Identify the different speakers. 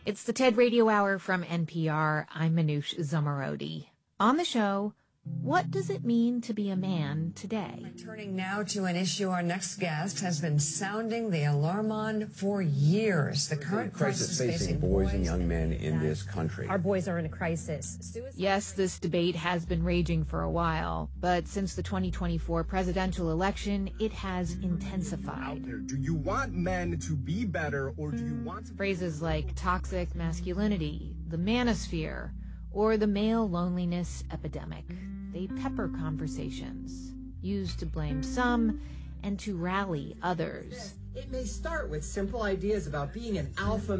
Speaker 1: It's the TED Radio Hour from NPR. I'm Manoush Zomorodi. On the show, what does it mean to be a man today?
Speaker 2: Turning now to an issue our next guest has been sounding the alarm on for years. The current crisis
Speaker 3: facing boys and young men in this country.
Speaker 4: Our boys are in a crisis.
Speaker 1: Yes, this debate has been raging for a while, but since the 2024 presidential election, it has intensified.
Speaker 5: Do you want men to be better, or do you want
Speaker 1: Phrases like toxic masculinity, the manosphere, or the male loneliness epidemic. They pepper conversations, used to blame some and to rally others.
Speaker 6: It may start with simple ideas about being an alpha